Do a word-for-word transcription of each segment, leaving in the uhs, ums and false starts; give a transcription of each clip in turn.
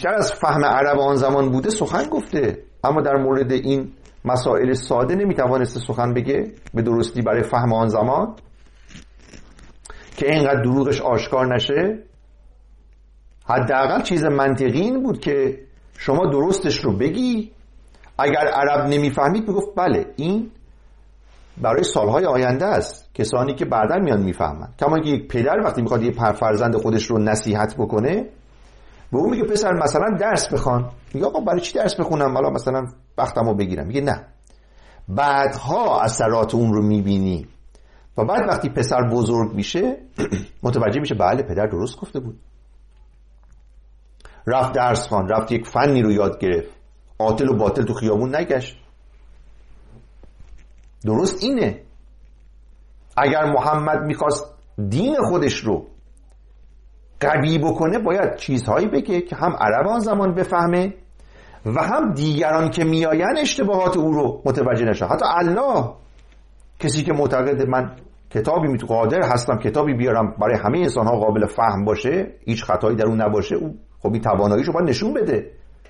بیشتر از فهم عرب آن زمان بوده سخن گفته، اما در مورد این مسائل ساده نمیتوانسته سخن بگه به درستی برای فهم آن زمان که اینقدر دروغش آشکار نشه. حداقل چیز منطقی این بود که شما درستش رو بگی، اگر عرب نمیفهمید میگفت بله این برای سالهای آینده است، کسانی که بعدا میان میفهمن. کما که یک پدر وقتی میخواد یه فرزند خودش رو نصیحت بکنه به اون میگه پسر مثلا درس بخوان، میگه آقا برای چی درس بخونم، حالا مثلا وقتمو بگیرم. میگه نه، بعدها اثرات اون رو میبینی و بعد وقتی پسر بزرگ میشه متوجه میشه بله پدر درست گفته بود، رفت درس خوان، رفت یک فنی رو یاد گرفت، عاطل و باطل تو خیابون نگشت. درست اینه. اگر محمد میخواست دین خودش رو قوی بکنه باید چیزهایی بگه که هم عرب آن زمان بفهمه و هم دیگران که میآین اشتباهات او رو متوجه نشه. حتی الله، کسی که معتقد من کتابی میتو قادر هستم کتابی بیارم برای همه انسان ها قابل فهم باشه، هیچ خطایی در اون نباشه، او خب این تواناییشو باید نشون بده.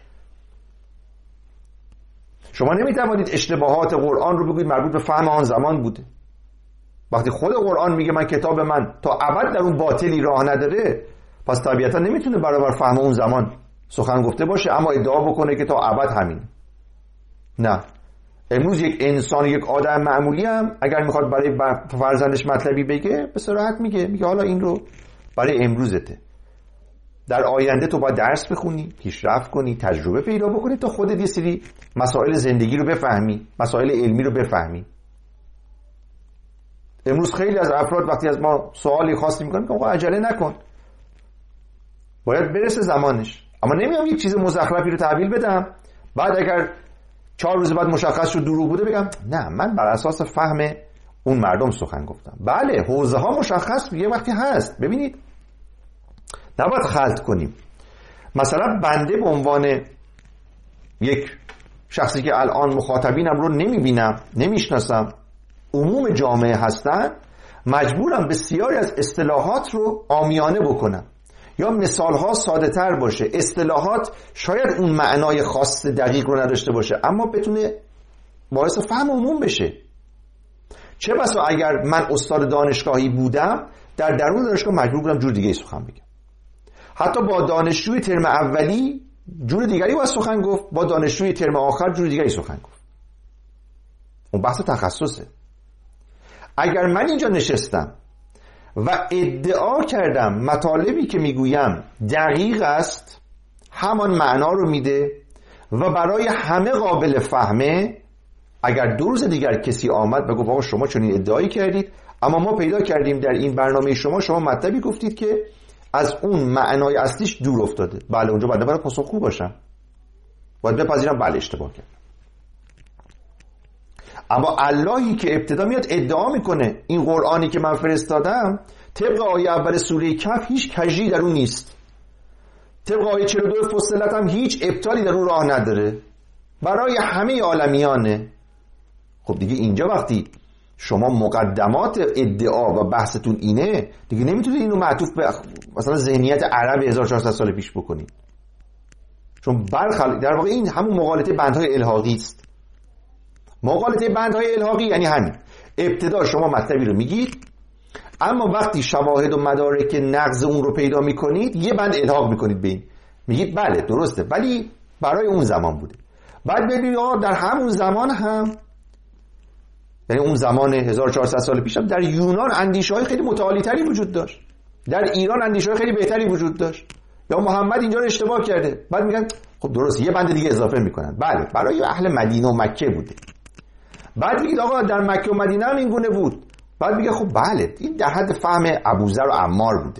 شما نمیتوانید اشتباهات قرآن رو بگید مربوط به فهم آن زمان بوده. وقتی خود قرآن میگه من کتاب من تا ابد در اون باطلی راه نداره، پس طبیعتا نمیتونه برابر فهم اون زمان سخن گفته باشه اما ادعا بکنه که تا ابد همین. نه، امروز یک انسان، یک آدم معمولی هم اگر میخواد برای فرزندش مطلبی بگه به صراحت میگه میگه حالا این رو برای امروزته، در آینده تو باید درس بخونی، پیشرفت کنی، تجربه پیدا بکنی تا خودت یه سری مسائل زندگی رو بفهمی، مسائل علمی رو بفهمی. امروز خیلی از افراد وقتی از ما سوالی خاصی میکنن که آقا عجله نکن، باید برسه زمانش. اما نمیام یک چیز مزخرفی رو تحویل بدم بعد اگر چهار روز بعد مشخص شد دروغ بوده بگم نه من بر اساس فهم اون مردم سخن گفتم. بله حوزه ها مشخص یه وقتی هست. ببینید نباید خلط کنیم. مثلا بنده به عنوان یک شخصی که الان مخاطبینم رو نمیبینم، نمیشناسم، عموم جامعه هستن، مجبورم بسیاری از اصطلاحات رو عامیانه بکنم یا مثالها ساده تر باشه، اصطلاحات شاید اون معنای خاص دقیق رو نداشته باشه اما بتونه باعث فهم عموم بشه. چه بسا اگر من استاد دانشگاهی بودم در درون دانشگاه مجبور بودم جور دیگه سخن بگم، حتی با دانشجوی ترم اولی جور دیگری باید سخن گفت، با دانشجوی ترم آخر جور دیگری سخن گفت. اون بحث تخصصه. اگر من اینجا نشستم و ادعا کردم مطالبی که میگویم دقیق است، همان معنا رو میده و برای همه قابل فهمه، اگر دو روز دیگر کسی آمد و گفت آقا شما چنین ادعایی کردید اما ما پیدا کردیم در این برنامه شما شما مطلبی گفتید که از اون معنای اصلیش دور افتاده، بله اونجا باید برای پاسخگو باشم، باید بپذیرم بله اشتباه کردم. اما اللهی که ابتدا میاد ادعا میکنه این قرآنی که من فرستادم طبق آیه اول سوره کهف هیچ کجی در اون نیست، طبق آیه چهل و دو فصلت هم هیچ ابطالی در اون راه نداره، برای همه عالمیانه. خب دیگه اینجا وقتی شما مقدمات ادعا و بحثتون اینه دیگه نمیتونید اینو معطوف به مثلا ذهنیت عرب هزار و چهارصد سال پیش بکنید، چون برخلاف در واقع این همون مغالطه بندهای الحاقی است. مغالطه بندهای الحاقی یعنی همین، ابتدا شما مطلبی رو میگید اما وقتی شواهد و مدارک نقض اون رو پیدا میکنید یه بند الحاق میکنید به این، میگید بله درسته ولی برای اون زمان بوده. بعد ببینید آقا در همون زمان هم، یعنی اون زمان هزار و چهارصد سال پیش هم در یونان اندیشه‌های خیلی متعالی‌تری وجود داشت، در ایران اندیشه‌های خیلی بهتری وجود داشت، یا محمد اینجا رو اشتباه کرده. بعد میگن خب درست یه بند دیگه اضافه میکنن، بله برای اهل مدینه و مکه بوده. بعد میگید آقا در مکه و مدینه هم این گونه بود، بعد میگه خب بله این در حد فهم ابوذر و عمار بوده.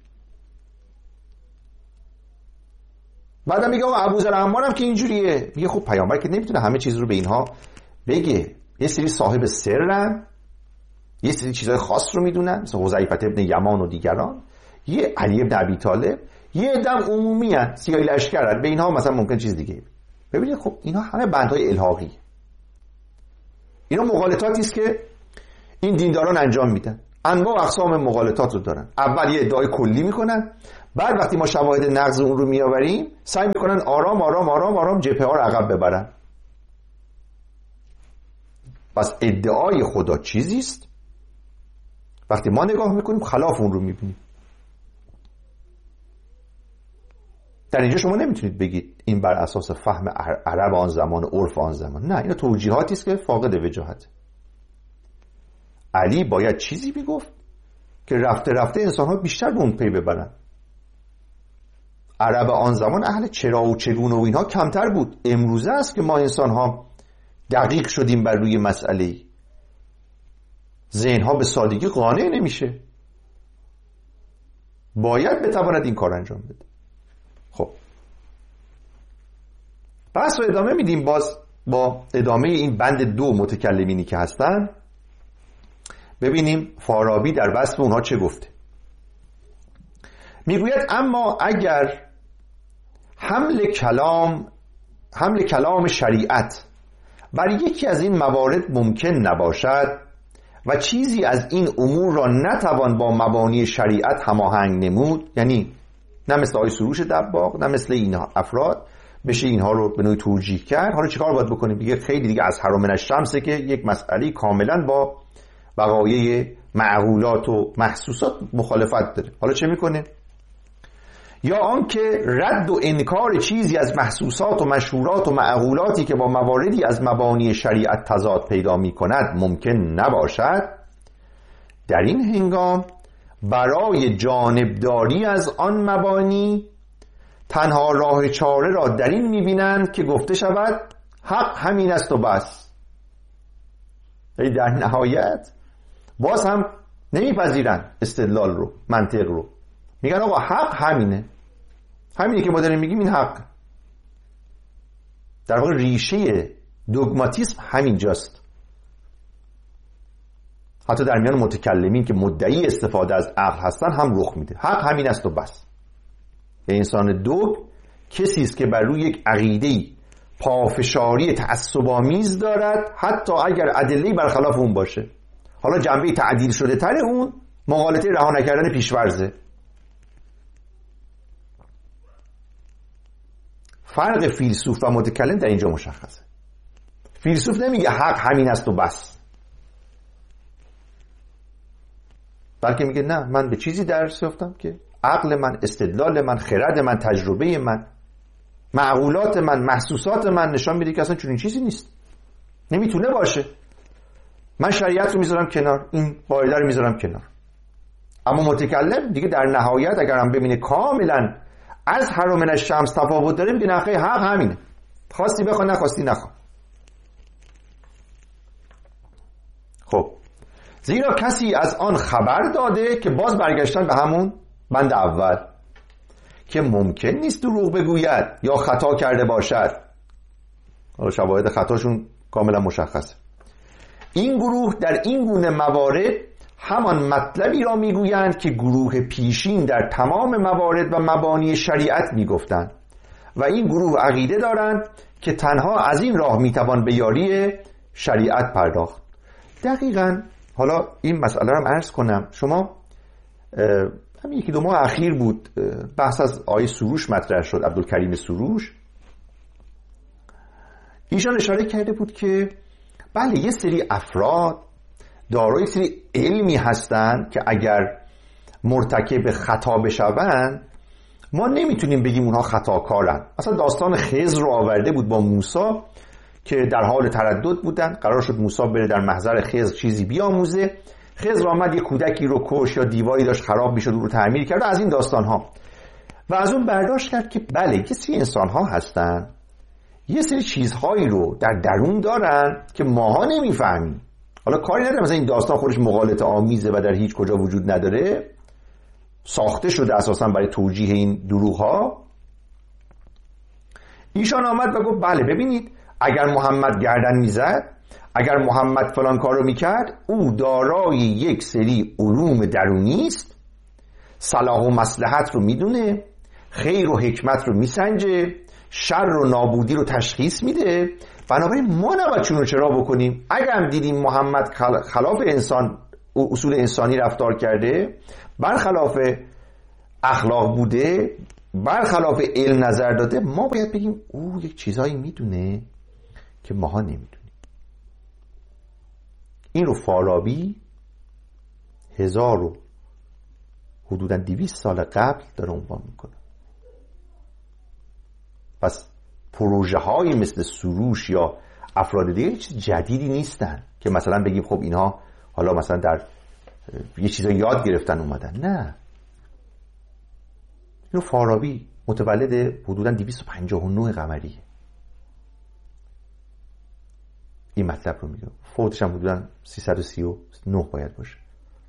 بعدم میگه آقا ابوذر و عمار هم که اینجوریه، میگه خب پیامبر که نمیتونه همه چیز رو به اینها بگه، یه سری صاحب سرن، یه سری چیزهای خاص رو میدونن مثل حذیفه ابن یمان و دیگران، یه علی ابن ابی طالب، یه عدم عمومی ان سیاهی لشکرن، به اینها مثلا ممکن چیز دیگه. ببینید خب اینا همه بندهای الحاقی، اینا مغالطاتی است که این دینداران انجام میدن. انواع و اقسام مغالطات رو دارن. اول یه ادعای کلی میکنن، بعد وقتی ما شواهد نقض اون رو میآوریم سعی میکنن آرام آرام آرام آرام جبهه ها رو عقب ببرن. پس ادعای خدا چیزی است، وقتی ما نگاه میکنیم خلاف اون رو میبینیم. در اینجا شما نمیتونید بگید این بر اساس فهم عرب آن زمان و عرف آن زمان، نه، اینا توجیهاتی است که فاقد وجاهت. علی باید چیزی میگفت که رفته رفته انسان‌ها بیشتر به اون پی ببرن. عرب آن زمان اهل چرا و چگونه و اینها کمتر بود. امروزه است که ما انسان‌ها دقیق شدیم بر روی مسئله. ذهن‌ها به سادگی قانع نمیشه. باید بتواند این کار انجام بده. خب بحث رو ادامه میدیم باز با ادامه این بند دو متکلمینی که هستن. ببینیم فارابی در وصف اونها چه گفته. میگوید اما اگر حمل کلام حمل کلام شریعت بر یکی از این موارد ممکن نباشد و چیزی از این امور را نتوان با مبانی شریعت هماهنگ نمود، یعنی نه مثل آقای سروش دباغ نه مثل این افراد بشه اینها رو به نوعی توجیه کرد. حالا چیکار باید بکنیم؟ دیگه خیلی دیگه از حرام من الشمسه که یک مسئله کاملا با وقایع معقولات و محسوسات مخالفت داره. حالا چه میکنه؟ یا آنکه رد و انکار چیزی از محسوسات و مشهورات و معقولاتی که با مواردی از مبانی شریعت تضاد پیدا میکند ممکن نباشد، در این هنگام برای جانبداری از آن مبانی تنها راه چاره را در این میبینند که گفته شود حق همین است و بس. در نهایت باز هم نمیپذیرن استدلال رو، منطق رو، میگن آقا حق همینه، همینی که ما داریم میگیم این حق. در واقع ریشه دوگماتیسم همین جاست. حتی در میان متکلمین که مدعی استفاده از عقل هستن هم رخ میده، حق همین است و بس. انسان دوگ کسی است که بر روی یک عقیده‌ای پافشاری تعصب‌آمیز دارد حتی اگر ادله‌ای برخلاف اون باشه. حالا جنبه تعدیل شده تر اون مغالطه رها نکردن پیشورزه. فرق فیلسوف و متکلم در اینجا مشخصه. فیلسوف نمیگه حق همین است و بس، بلکه میگه نه، من به چیزی درس یافتم که عقل من، استدلال من، خرد من، تجربه من، معقولات من، محسوسات من نشان میده که اصلا چنین چیزی نیست، نمیتونه باشه. من شریعت رو میذارم کنار، این قاعده رو میذارم کنار. اما متکلم دیگه در نهایت اگر هم ببینه کاملا از حرام من الشمس تفاوت داره، میگه نخیر حق همینه، خواستی بخوا نخواستی نخوا. خب زیرا کسی از آن خبر داده که باز برگشتن به همون بند اول که ممکن نیست دروغ بگوید یا خطا کرده باشد. حالا شواهد خطاشون کاملا مشخصه. این گروه در این گونه موارد همان مطلبی را میگویند که گروه پیشین در تمام موارد و مبانی شریعت میگفتند و این گروه عقیده دارند که تنها از این راه میتوان به یاری شریعت پرداخت. دقیقاً. حالا این مسئله رو عرض کنم. شما همین یکی دو ماه اخیر بود بحث از آقای سروش مطرح شد، عبدالکریم سروش. ایشان اشاره کرده بود که بله یه سری افراد دارای سری علمی هستند که اگر مرتکب خطا بشوند ما نمیتونیم بگیم اونها خطاکارن. اصلا داستان خضر رو آورده بود با موسی که در حال تردد بودن، قرار شد موسی بره در محضر خضر چیزی بیاموزه. خضر آمد یه کودکی رو کش یا دیواری داشت خراب میشد اون رو تعمیر کرد، از این داستان ها. و از اون برداشت کرد که بله یه سری انسان ها هستن یه سری چیزهایی رو در درون دارن که ماها نمیفهمیم. حالا کاری نداره مثلا این داستان خودش مغالطه آمیزه و در هیچ کجا وجود نداره، ساخته شده اساسا برای توجیه این دروغ ها. ایشان آمد و گفت بله ببینید اگر محمد گردن میزد، اگر محمد فلان کارو میکرد، او دارای یک سری علوم درونی است، صلاح و مصلحت رو میدونه، خیر و حکمت رو میسنجه، شر و نابودی رو تشخیص میده. بنابراین ما نباید چون رو چرا بکنیم. اگر هم دیدیم محمد خلاف انسان اصول انسانی رفتار کرده، برخلاف اخلاق بوده، برخلاف علم نظر داده، ما باید بگیم او یک چیزایی میدونه که ماها نمیدونیم. این رو فارابی هزار و حدوداً دویست سال قبل داره عنوان میکنه. پس پروژه های مثل سروش یا افراد دیگه چیز جدیدی نیستن که مثلا بگیم خب اینها حالا مثلا در یه چیزا یاد گرفتن اومدن. نه، اینو فارابی متولد حدوداً دویست و پنجاه و نه قمریه این مطلب رو میگه. فوتش هم حدوداً سیصد و سی و نه باید باشه.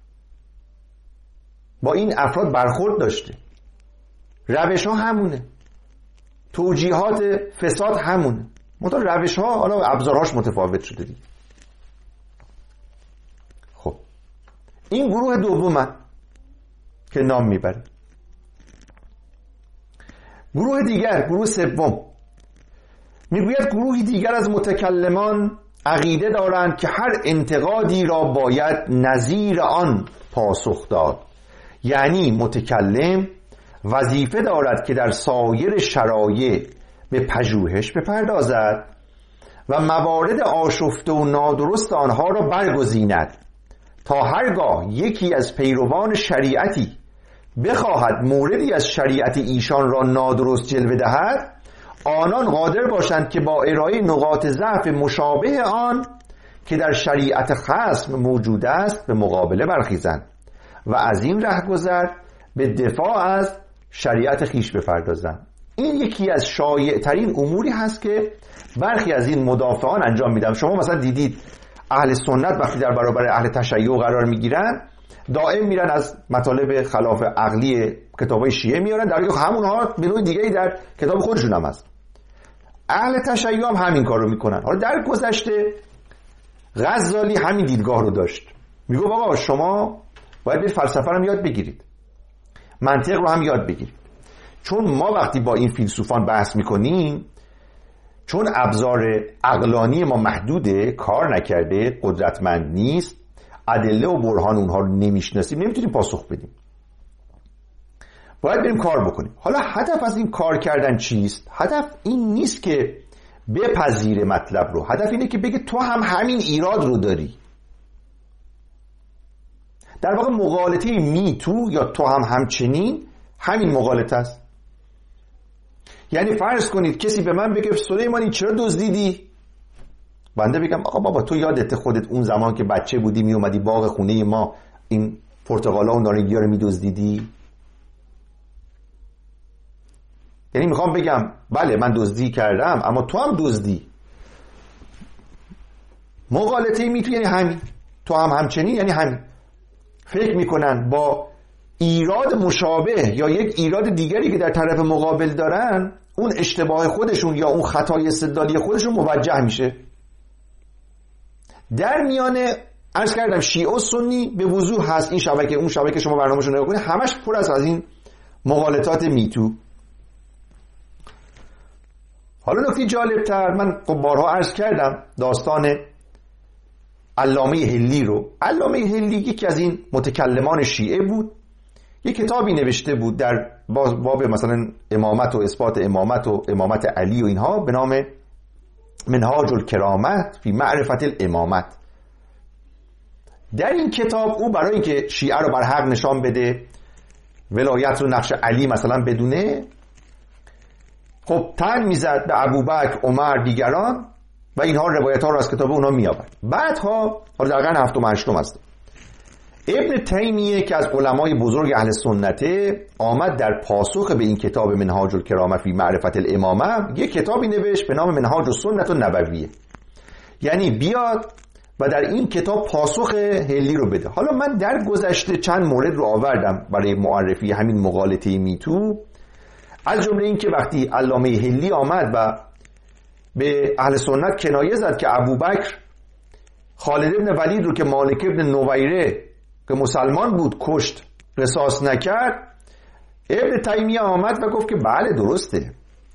با این افراد برخورد داشته، روش ها همونه، توجیهات فساد همونه، منتها روش ها حالا ابزارهاش متفاوت شده دیگه. خب این گروه دوم که نام میبره. گروه دیگر، گروه سوم، میگوید گروهی دیگر از متکلمان عقیده دارند که هر انتقادی را باید نظیر آن پاسخ داد. یعنی متکلم وظیفه دارد که در سایر شرایع به پژوهش بپردازد و موارد آشفته و نادرست آنها را برگزیند تا هرگاه یکی از پیروان شریعتی بخواهد موردی از شریعت ایشان را نادرست جلوه دهد، آنان قادر باشند که با ارائه نقاط ضعف مشابه آن که در شریعت خصم موجود است به مقابله برخیزند و از این رهگذر به دفاع از شریعت خیش بپردازند. این یکی از شایع ترین اموری هست که برخی از این مدافعان انجام میدن. شما مثلا دیدید اهل سنت وقتی در برابر اهل تشیع قرار میگیرن، دائم میرن از مطالب خلاف عقلی کتابای شیعه میارن، در حالی که همونها به نوع دیگه‌ای در کتاب خودشون هم هست. اهل تشیع هم همین کارو میکنن. حالا در گذشته غزالی همین دیدگاه رو داشت، میگه آقا شما باید برید فلسفه رو یاد بگیرید، منطق رو هم یاد بگیرید، چون ما وقتی با این فیلسوفان بحث میکنیم، چون ابزار عقلانی ما محدوده، کار نکرده، قدرتمند نیست، ادله و برهان اونها رو نمیشناسیم، نمیتونیم پاسخ بدیم، باید بریم کار بکنیم. حالا هدف از این کار کردن چیست؟ هدف این نیست که بپذیره مطلب رو، هدف اینه که بگه تو هم همین ایراد رو داری. در واقع مغالطه می تو یا تو هم همچنین همین مغالطه است. یعنی فرض کنید کسی به من بگه سلیمانی چرا دزدیدی؟ بنده بگم آقا بابا تو یادت خودت اون زمان که بچه بودی می اومدی باغ خونه ما این پرتقالا و نارنگی‌ها رو می دزدیدی؟ یعنی میخوام بگم بله من دزدی کردم اما تو هم دزدی. مغالطه می تو یعنی همین، تو هم همچنین یعنی همین. فکر میکنن با ایراد مشابه یا یک ایراد دیگری که در طرف مقابل دارن، اون اشتباه خودشون یا اون خطای استدلالی خودشون موجه میشه. در میان عرض کردم شیعه و سنی به وضوح هست این شبکه، اون شبکه شما برنامه‌شو نگاه کنید همش پر است از این مغالطات میتو. حالا نکته جالب‌تر، من بارها عرض کردم داستان علامه هلی رو. علامه هلی یکی از این متکلمان شیعه بود، یک کتابی نوشته بود در باب مثلا امامت و اثبات امامت و امامت علی و اینها به نام منهاج الکرامت فی معرفت الامامت. در این کتاب او برای اینکه شیعه رو بر حق نشان بده، ولایت رو نقش علی مثلا بدونه، خب تن میزد به ابوبکر، عمر، دیگران و اینها روایت ها رو از کتاب اونا می آورد. بعدها حالا در قرن هفتم و هشتم است، ابن تیمیه که از علمای بزرگ اهل سنته آمد در پاسخ به این کتاب منهاج الکرامه فی معرفت الامامه یک کتابی نوشت به نام منهاج السنت النبویه، یعنی بیاد و در این کتاب پاسخ هلی رو بده. حالا من در گذشته چند مورد رو آوردم برای معرفی همین مغالطه میتو، از جمله این که وقتی علامه هلی آمد و به اهل سنت کنایه زد که ابوبکر خالد ابن ولید رو که مالک ابن نویره که مسلمان بود کشت، قصاص نکرد، ابن تیمیه آمد و گفت که بله درسته،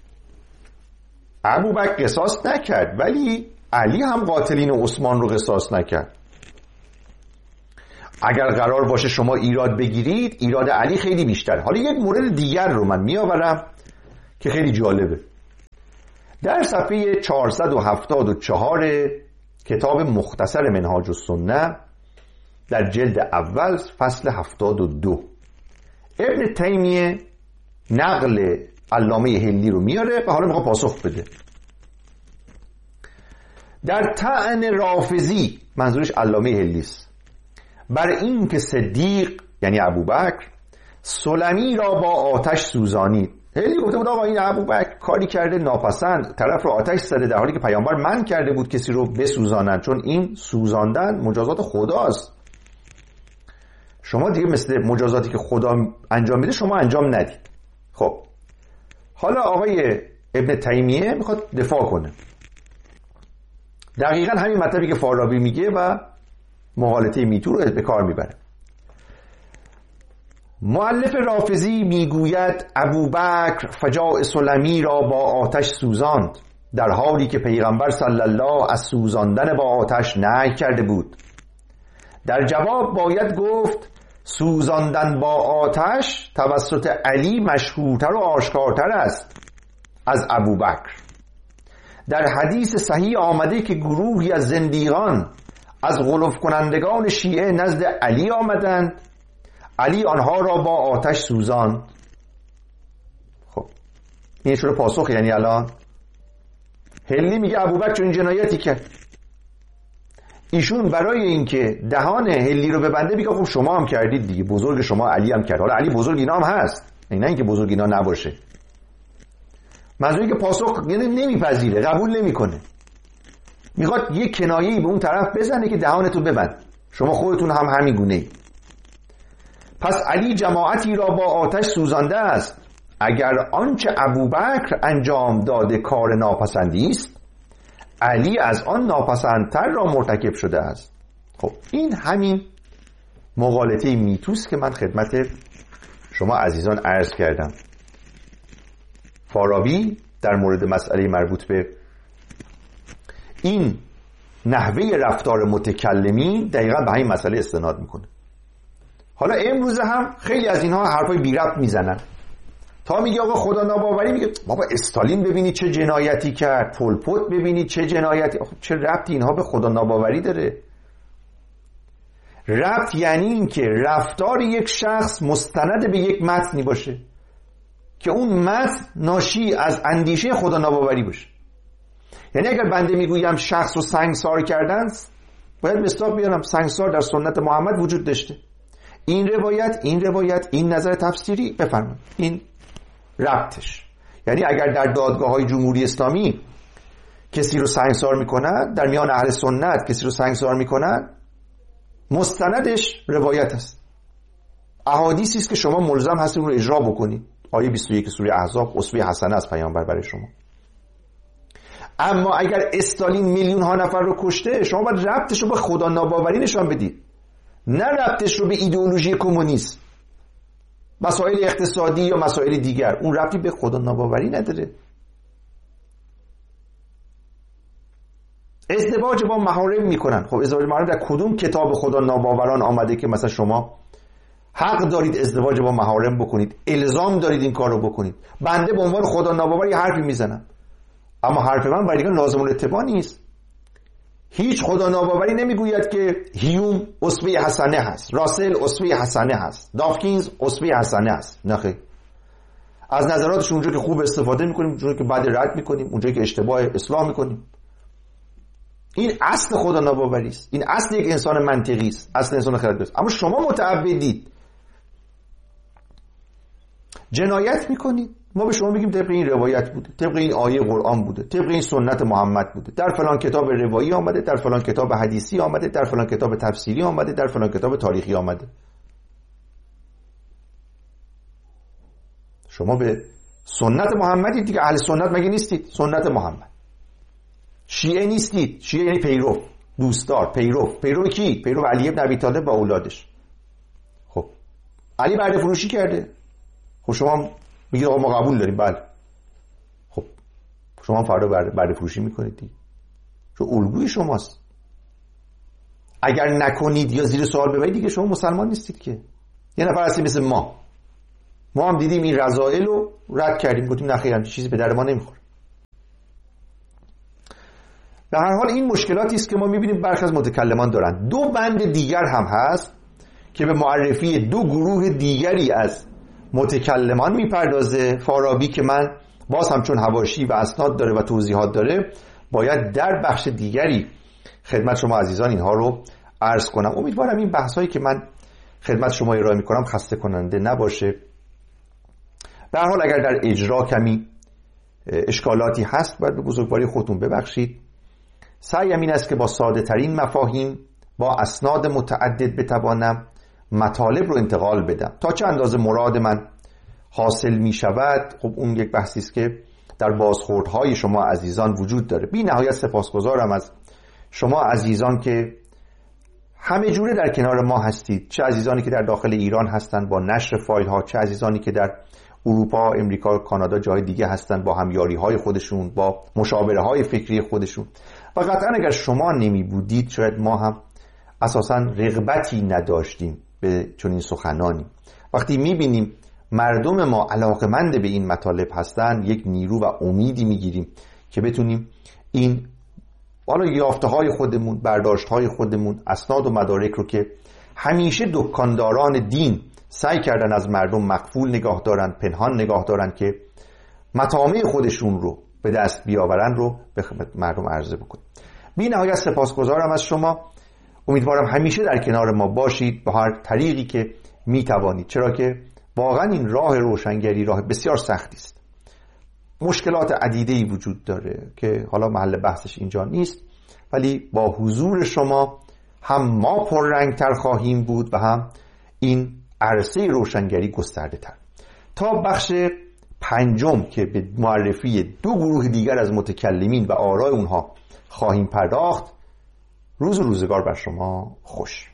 ابوبکر قصاص نکرد ولی علی هم قاتلین عثمان رو قصاص نکرد. اگر قرار باشه شما ایراد بگیرید، ایراد علی خیلی بیشتر. حالا یک مورد دیگر رو من میآورم که خیلی جالبه. در صفحه چهارصد و هفتاد و چهار کتاب مختصر منهاج السنه در جلد اول فصل هفتاد و دو ابن تیمیه نقل علامه هلی رو میاره و حالا میخواد پاسخ بده. در طعن رافضی، منظورش علامه هلی است، بر این که صدیق یعنی ابوبکر سلمی را با آتش سوزانید. هلی گفته بود آقا این ابوبکر کاری کرده ناپسند، طرف رو آتش زده، در حالی که پیامبر من کرده بود کسی رو بسوزانند، چون این سوزاندن مجازات خداست. شما دیگه مثل مجازاتی که خدا انجام میده شما انجام ندید. خب حالا آقای ابن تیمیه میخواد دفاع کنه، دقیقا همین مطلبی که فارابی میگه و مغالطه میتو رو به کار میبره. مؤلف رافضی میگوید ابوبکر فجاء سلمی را با آتش سوزاند، در حالی که پیغمبر صلی الله از سوزاندن با آتش نهی کرده بود. در جواب باید گفت سوزاندن با آتش توسط علی مشهورتر و آشکارتر است از ابوبکر. در حدیث صحیح آمده که گروهی از زندیقان از غلو کنندگان شیعه نزد علی آمدند، علی آنها را با آتش سوزاند. خب این شروع پاسخ، یعنی الان هلی میگه ابوبکر چون جنایتی کرد، ایشون برای اینکه دهان هلی رو ببنده میگه خب شما هم کردید دیگه، بزرگ شما علی هم کرد. حالا علی بزرگ اینا هم هست، نه اینکه بزرگ اینا نباشه. منظوری که پاسخ یعنی نمیپذیره، قبول نمیکنه، میخواد یک کنایه‌ای به اون طرف بزنه که دهانتو ببند، شما خودتون هم همین گونه ای. پس علی جماعتی را با آتش سوزانده است. اگر آنچه ابوبکر انجام داده کار ناپسندی است، علی از آن ناپسندتر را مرتکب شده است. خب این همین مغالطه میتوست که من خدمت شما عزیزان عرض کردم. فارابی در مورد مسئله مربوط به این نحوه رفتار متکلمین دقیقا به همین مسئله استناد میکنه. حالا امروز هم خیلی از اینها حرفای بی ربط میزنن، تا میگه آقا خدا ناباوری، میگه بابا استالین ببینید چه جنایتی کرد، پول پوت ببینید چه جنایتی. آخه چه ربطی اینها به خدا ناباوری داره؟ ربط یعنی این که رفتار یک شخص مستند به یک متنی باشه که اون متن ناشی از اندیشه خدا ناباوری باشه. یعنی اگر بنده میگویم شخص رو سنگسار کردن، باید مصداق بیارم سنگسار در سنت محمد وجود داشته، این روایت این روایت این نظر تفسیری بفرمایید، این ربطش. یعنی اگر در دادگاه‌های جمهوری اسلامی کسی رو سنگسار میکنن، در میان اهل سنت کسی رو سنگسار میکنن، مستندش روایت است، احادیثی است که شما ملزم هستید اون رو اجرا بکنید. آیه بیست و یک سوره احزاب اسوه حسنه از پیامبر برای شما. اما اگر استالین میلیون ها نفر رو کشته، شما باید ربطش رو به خدا ناباوری نشان بدید، نه ربطش رو به ایدئولوژی کمونیسم، مسائل اقتصادی یا مسائل دیگر. اون ربطی به خدا ناباوری نداره. ازدواج با محارم میکنن. خب ازدواج محارم در کدوم کتاب خدا ناباوران آمده که مثلا شما حق دارید ازدواج با محارم بکنید، الزام دارید این کار رو بکنید؟ بنده به عنوان خدا ناباور یه حرفی میزنم، اما حرف من برای دیگران لازم الاتباع نیست. هیچ خدا ناباوری نمیگوید که هیوم اسوه حسنه هست، راسل اسوه حسنه هست، داوکینز اسوه حسنه هست. نه خیر، از نظراتش اونجا که خوب استفاده میکنیم، اونجا که بد رد میکنیم، اونجا که اشتباه اصلاح میکنیم. این اصل خدا ناباوری است، این اصل یک انسان منطقی است، اصل انسان خردمند است. اما شما متعبدید، جنایت میکنید. ما به شما میگیم طبق این روایت بوده، طبق این آیه قرآن بوده، طبق این سنت محمد بوده، در فلان کتاب روایی آمده، در فلان کتاب حدیثی آمده، در فلان کتاب تفسیری آمده، در فلان کتاب تاریخی آمده. شما به سنت محمدید دیگه، اهل سنت مگه نیستید؟ سنت محمد. شیعه نیستید، شیعه یعنی پیرو، دوستدار، پیرو. پیرو کی؟ پیرو علی ابن ابی طالب و اولادش. خب علی برده فروشی کرده، خب شما میگید آقا ما قبول داریم. بله، خب شما فردا برده فروشی میکنید دیگه، چون الگوی شماست. اگر نکنید یا زیر سوال ببرید دیگه شما مسلمان نیستید که. یه نفر هستی مثل ما ما هم دیدیم این رذائل رو رد کردیم، گفتیم نه خیر چیزی به در ما نمیخوره. به هر حال این مشکلاتی است که ما میبینیم برخی از متکلمان دارن. دو بند دیگر هم هست که به معرفی دو گروه دیگری از متکلمان میپردازه فارابی، که من باز هم چون حواشی و اسناد داره و توضیحات داره باید در بخش دیگری خدمت شما عزیزان اینها رو عرض کنم. امیدوارم این بحثایی که من خدمت شما ارائه میکنم خسته کننده نباشه. به هر حال اگر در اجرا کمی اشکالاتی هست باید به بزرگواری خودتون ببخشید. سعیم این است که با ساده ترین مفاهیم با اسناد متعدد بتوانم مطالب رو انتقال بدم. تا چه اندازه مراد من حاصل می شود خب اون یک بحثی است که در بازخوردهای شما عزیزان وجود داره. بی نهایت سپاسگزارم از شما عزیزان که همه جوره در کنار ما هستید، چه عزیزانی که در داخل ایران هستند با نشر فایل ها، چه عزیزانی که در اروپا، امریکا، کانادا، جای دیگه هستند با همیاری های خودشون، با مشاوره های فکری خودشون. و قطعا اگر شما نمی بودید شاید ما هم اساسا رغبتی نداشتیم به چنین سخنانی. وقتی می بینیم مردم ما علاقمند به این مطالب هستند یک نیرو و امیدی می گیریم که بتونیم این حالا یافته های خودمون، برداشت های خودمون، اسناد و مدارک رو که همیشه دکانداران دین سعی کردن از مردم مخفول نگاه دارن، پنهان نگاه دارن که مطامع خودشون رو به دست بیاورن رو به مردم عرضه بکنیم. بی نهایت سپاسگزارم از شما. امیدوارم همیشه در کنار ما باشید به هر طریقی که می توانید، چرا که واقعا این راه روشنگری راه بسیار سختی است. مشکلات عدیده‌ای وجود داره که حالا محل بحثش اینجا نیست، ولی با حضور شما هم ما پررنگتر خواهیم بود و هم این عرصه روشنگری گسترده تر. تا بخش پنجم که به معرفی دو گروه دیگر از متکلمین و آراء اونها خواهیم پرداخت، روز و روزگار بر شما خوش.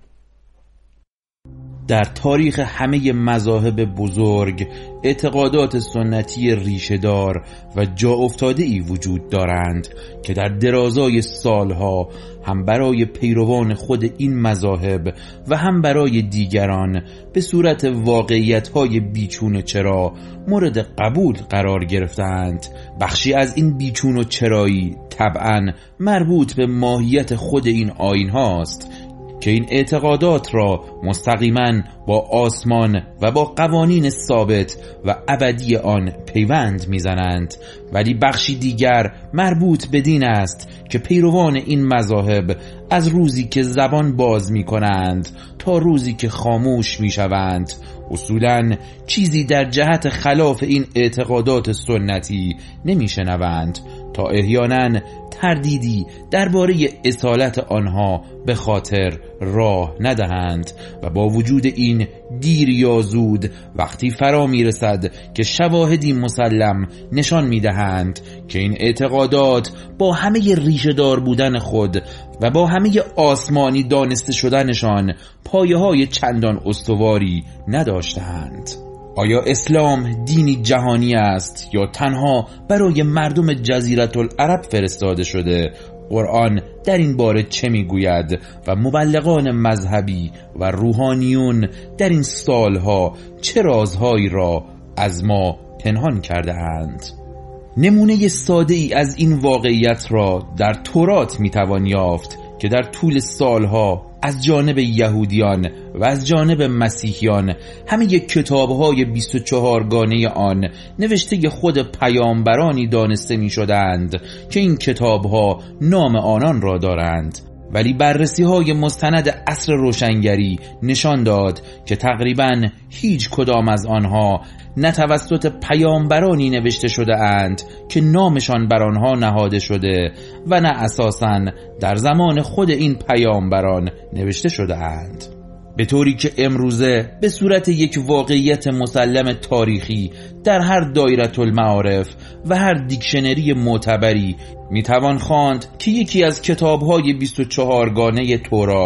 در تاریخ همه مذاهب بزرگ اعتقادات سنتی ریشه‌دار و جا افتاده‌ای وجود دارند که در درازای سالها هم برای پیروان خود این مذاهب و هم برای دیگران به صورت واقعیت‌های بیچون و چرا مورد قبول قرار گرفتند. بخشی از این بیچون و چرایی طبعاً مربوط به ماهیت خود این آیین هاست که این اعتقادات را مستقیما با آسمان و با قوانین ثابت و ابدی آن پیوند میزنند، ولی بخشی دیگر مربوط به دین است که پیروان این مذاهب از روزی که زبان باز می کنند تا روزی که خاموش می شوند اصولاً چیزی در جهت خلاف این اعتقادات سنتی نمی شنوند تا احیاناً تردیدی درباره اصالت آنها به خاطر راه ندهند و با وجود این دیر یا زود وقتی فرا می رسد که شواهدی مسلم نشان می دهند که این اعتقادات با همه ریشه دار بودن خود و با همه آسمانی دانسته شدنشان پایه های چندان استواری نداشتند. آیا اسلام دینی جهانی است یا تنها برای مردم جزیره العرب فرستاده شده؟ قرآن در این باره چه میگوید و مبلغان مذهبی و روحانیون در این سالها چه رازهایی را از ما پنهان کرده اند؟ نمونه ساده ای از این واقعیت را در تورات میتوان یافت که در طول سالها از جانب یهودیان و از جانب مسیحیان همه کتاب‌های بیست و چهار گانه آن نوشته خود پیامبرانی دانسته می‌شدند که این کتاب‌ها نام آنان را دارند، ولی بررسی‌های مستند عصر روشنگری نشان داد که تقریباً هیچ کدام از آنها نه توسط پیامبرانی نوشته شده اند که نامشان بر آنها نهاده شده و نه اساساً در زمان خود این پیامبران نوشته شده اند، به طوری که امروزه به صورت یک واقعیت مسلم تاریخی در هر دایره المعارف و هر دیکشنری معتبری میتوان خواند که یکی از کتاب‌های بیست و چهار گانه تورات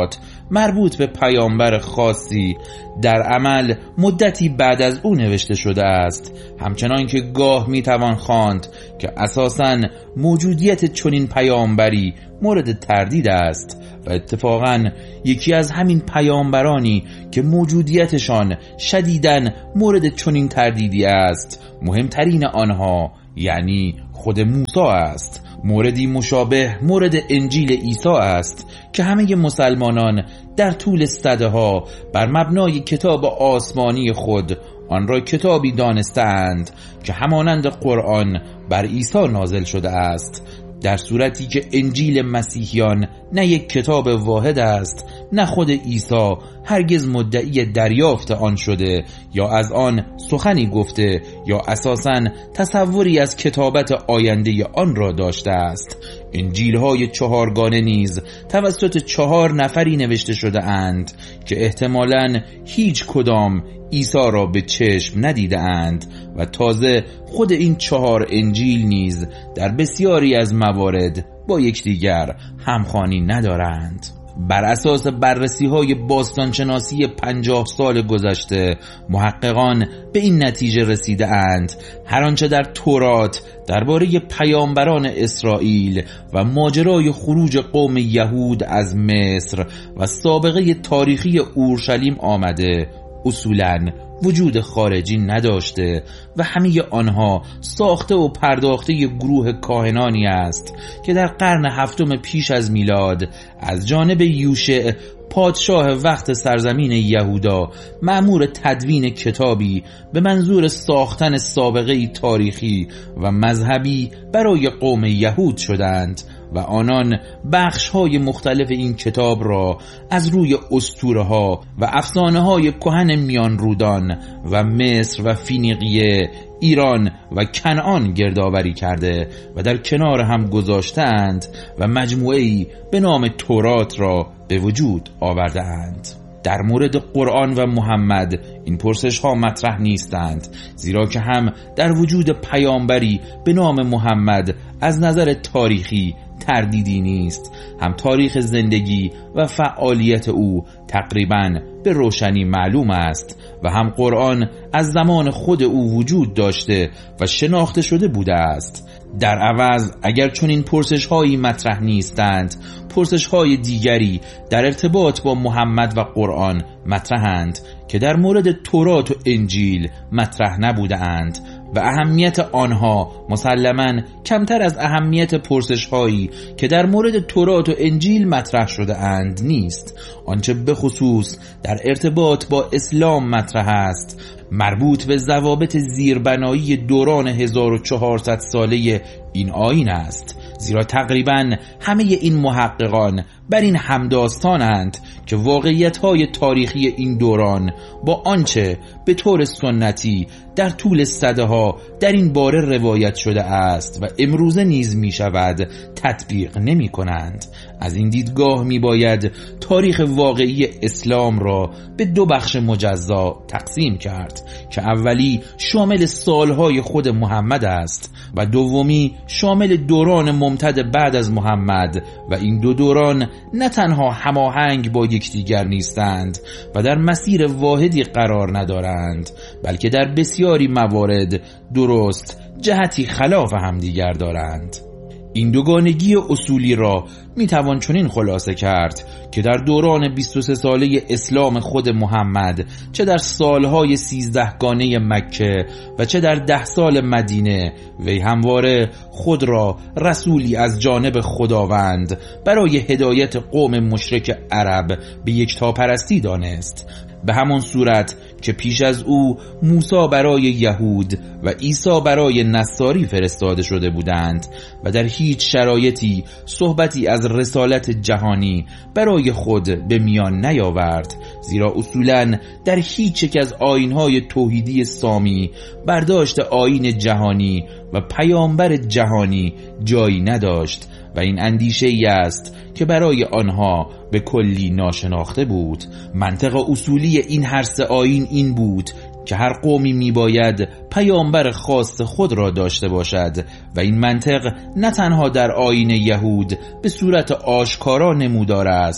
مربوط به پیامبر خاصی در عمل مدتی بعد از او نوشته شده است، همچنان که گاه میتوان خواند که اساساً موجودیت چنین پیامبری مورد تردید است و اتفاقاً یکی از همین پیامبرانی که موجودیتشان شدیداً مورد چنین تردیدی است، مهمترین آنها یعنی خود موسی است. موردی مشابه مورد انجیل عیسی است که همه مسلمانان در طول صدها بر مبنای کتاب آسمانی خود آن را کتابی دانستند که همانند قرآن بر عیسی نازل شده است، در صورتی که انجیل مسیحیان نه یک کتاب واحد است، نه خود عیسی هرگز مدعی دریافت آن شده یا از آن سخنی گفته یا اساساً تصوری از کتابت آینده آن را داشته است. انجیل‌های چهارگانه نیز توسط چهار نفری نوشته شده اند که احتمالاً هیچ کدام عیسی را به چشم ندیده اند و تازه خود این چهار انجیل نیز در بسیاری از موارد با یکدیگر همخوانی ندارند. بر اساس بررسی های باستانشناسی پنجاه سال گذشته، محققان به این نتیجه رسیده اند هر آنچه در تورات درباره پیامبران اسرائیل و ماجرای خروج قوم یهود از مصر و سابقه تاریخی اورشلیم آمده اصولاً وجود خارجی نداشته و همه آنها ساخته و پرداخته ی گروه کاهنانی است که در قرن هفتم پیش از میلاد از جانب یوشع پادشاه وقت سرزمین یهودا مأمور تدوین کتابی به منظور ساختن سابقه تاریخی و مذهبی برای قوم یهود شدند و آنان بخش‌های مختلف این کتاب را از روی اسطوره‌ها و افسانه‌های کهن میان رودان و مصر و فینیقیه، ایران و کنعان گردآوری کرده و در کنار هم گذاشتند و مجموعه‌ای به نام تورات را به وجود آورده‌اند. در مورد قرآن و محمد این پرسش ها مطرح نیستند، زیرا که هم در وجود پیامبری به نام محمد از نظر تاریخی تردیدی نیست، هم تاریخ زندگی و فعالیت او تقریباً به روشنی معلوم است و هم قرآن از زمان خود او وجود داشته و شناخته شده بوده است. در عوض اگر چون این پرسش هایی مطرح نیستند، پرسش های دیگری در ارتباط با محمد و قرآن مطرحند که در مورد تورات و انجیل مطرح نبوده اند و اهمیت آنها مسلماً کمتر از اهمیت پرسش هایی که در مورد تورات و انجیل مطرح شده اند نیست. آنچه به خصوص در ارتباط با اسلام مطرح است مربوط به ضوابط زیربنایی دوران هزار و چهارصد ساله این آیین است، زیرا تقریباً همه این محققان بر این همداستانند که واقعیت‌های تاریخی این دوران با آنچه به طور سنتی در طول صدها در این باره روایت شده است و امروزه نیز می شود تطبیق نمی کنند. از این دیدگاه می باید تاریخ واقعی اسلام را به دو بخش مجزا تقسیم کرد که اولی شامل سالهای خود محمد است و دومی شامل دوران ممتد بعد از محمد و این دو دوران نه تنها هماهنگ با یکدیگر نیستند و در مسیر واحدی قرار ندارند، بلکه در بسیاری موارد درست جهتی خلاف همدیگر دارند. این دوگانگی اصولی را میتوان چنین خلاصه کرد که در دوران بیست و سه ساله اسلام خود محمد، چه در سالهای سیزده گانه مکه و چه در ده سال مدینه، وی همواره خود را رسولی از جانب خداوند برای هدایت قوم مشرک عرب به یکتاپرستی دانست، به همان صورت که پیش از او موسی برای یهود و عیسی برای نصاری فرستاده شده بودند و در هیچ شرایطی صحبتی از رسالت جهانی برای خود به میان نیاورد، زیرا اصولاً در هیچ یک از آیین‌های توحیدی سامی برداشت آیین جهانی و پیامبر جهانی جایی نداشت و این اندیشه ای است که برای آنها به کلی ناشناخته بود. منطق اصولی این هر سه آیین این بود که هر قومی میباید پیامبر خاص خود را داشته باشد و این منطق نه تنها در آیین یهود به صورت آشکارا نمودار است،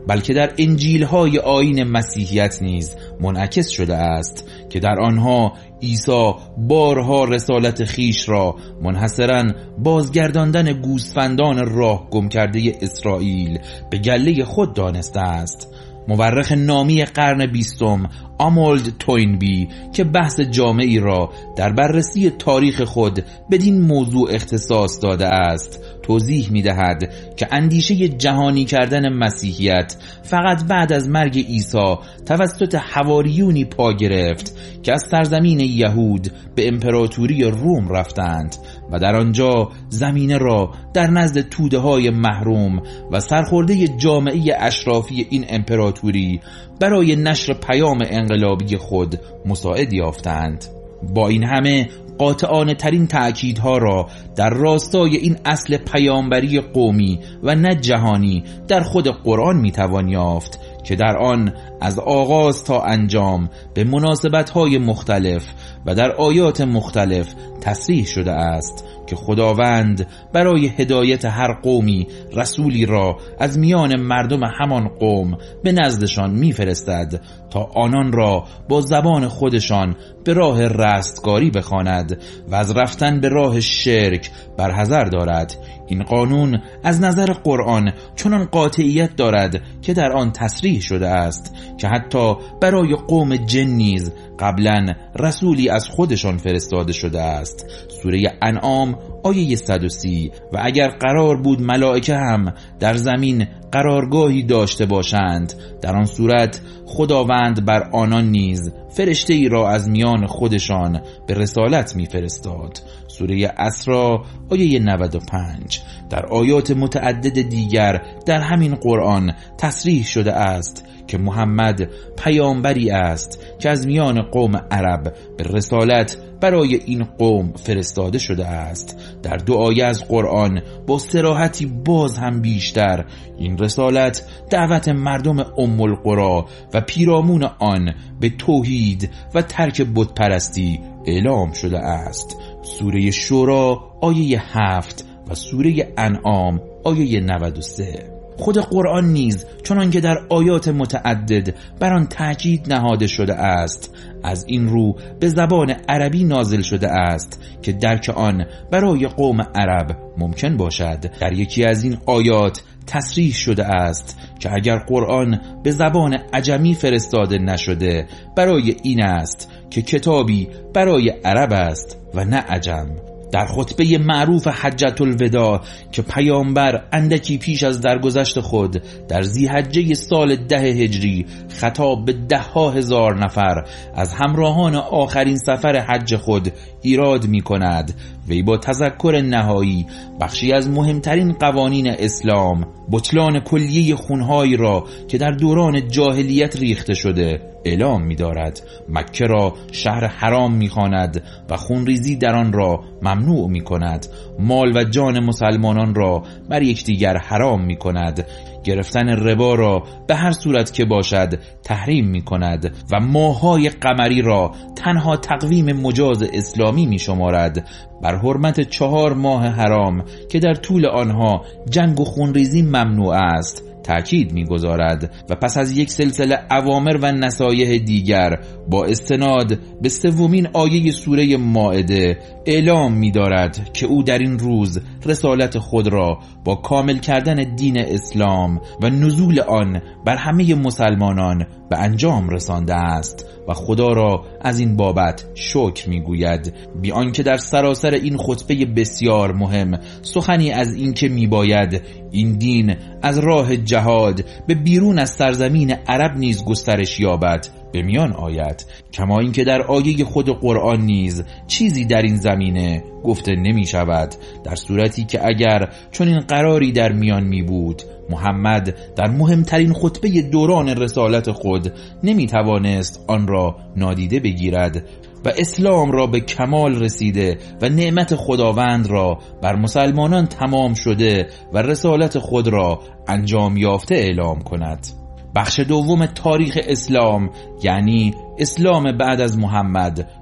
بلکه در انجیل‌های آیین مسیحیت نیز منعکس شده است که در آنها عیسی بارها رسالت خیش را منحصراً بازگرداندن گوسفندان راه گم کرده اسرائیل به گله خود دانسته است. مورخ نامی قرن بیستم آمولد توینبی که بحث جامعی را در بررسی تاریخ خود بدین موضوع اختصاص داده است توضیح می دهد که اندیشه جهانی کردن مسیحیت فقط بعد از مرگ عیسی توسط حواریونی پا گرفت که از سرزمین یهود به امپراتوری روم رفتند و در آنجا زمینه را در نزد توده های محروم و سرخورده جامعه اشرافی این امپراتوری برای نشر پیام انقلابی خود مساعد یافتند. با این همه قاطعانه ترین تأکیدها را در راستای این اصل پیامبری قومی و نه جهانی در خود قرآن میتوان یافت که در آن از آغاز تا انجام به مناسبت‌های مختلف و در آیات مختلف تصریح شده است که خداوند برای هدایت هر قومی رسولی را از میان مردم همان قوم به نزدشان میفرستد تا آنان را با زبان خودشان به راه رستگاری بخواند و از رفتن به راه شرک برحذر دارد. این قانون از نظر قرآن چنان قاطعیت دارد که در آن تصریح شده است که حتی برای قوم جن نیز قبلا رسولی از خودشان فرستاده شده است. سوره انعام آیه صد و سی. و اگر قرار بود ملائکه هم در زمین قرارگاهی داشته باشند در آن صورت خداوند بر آنان نیز فرشته ای را از میان خودشان به رسالت می فرستاد. سوره اسراء آیه نود و پنج. در آیات متعدد دیگر در همین قرآن تصریح شده است که محمد پیامبری است که از میان قوم عرب به رسالت برای این قوم فرستاده شده است. در دو آیه از قرآن با صراحتی باز هم بیشتر این رسالت دعوت مردم ام القری و پیرامون آن به توحید و ترک بت پرستی اعلام شده است. سوره شورا آیه هفت و سوره انعام آیه نود و سه. خود قرآن نیز چنان که در آیات متعدد بر آن تاکید نهاده شده است از این رو به زبان عربی نازل شده است که درک آن برای قوم عرب ممکن باشد. در یکی از این آیات تصریح شده است که اگر قرآن به زبان عجمی فرستاده نشده برای این است که کتابی برای عرب است و نه عجم. در خطبه معروف حجت الوداع که پیامبر اندکی پیش از درگذشت خود در ذی‌حجه سال ده هجری خطاب به ده ها هزار نفر از همراهان آخرین سفر حج خود ایراد می کند، وی با تذکر نهایی بخشی از مهمترین قوانین اسلام، بطلان کلیه خونهایی را که در دوران جاهلیت ریخته شده اعلام می دارد. مکه را شهر حرام می خواند و خونریزی در آن را ممنوع می کند. مال و جان مسلمانان را بر یکدیگر حرام می کند. گرفتن ربا را به هر صورت که باشد تحریم می کند و ماه‌های قمری را تنها تقویم مجاز اسلامی می شمارد. بر حرمت چهار ماه حرام که در طول آنها جنگ و خونریزی ممنوع است تأکید می‌گذارد و پس از یک سلسله اوامر و نصایح دیگر با استناد به سومین آیه سوره مائده اعلام می‌دارد که او در این روز رسالت خود را با کامل کردن دین اسلام و نزول آن بر همه مسلمانان به انجام رسانده است و خدا را از این بابت شکر می‌گوید، بی آنکه در سراسر این خطبه بسیار مهم سخنی از این که می‌باید این دین از راه جهاد به بیرون از سرزمین عرب نیز گسترش یابد به میان آید. کما اینکه در آیه خود قرآن نیز چیزی در این زمینه گفته نمی شود، در صورتی که اگر چون این قراری در میان می بود محمد در مهمترین خطبه دوران رسالت خود نمی توانست آن را نادیده بگیرد و اسلام را به کمال رسیده و نعمت خداوند را بر مسلمانان تمام شده و رسالت خود را انجام یافته اعلام کند. بخش دوم تاریخ اسلام یعنی اسلام بعد از محمد